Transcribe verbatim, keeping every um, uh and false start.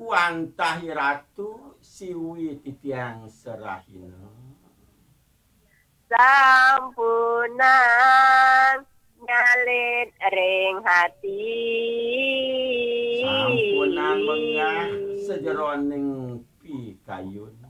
Tuan Tahiratu siwi titiang serahina. Sampunan nyalin ring hati. Sampunan menggah sejeroning pikayun.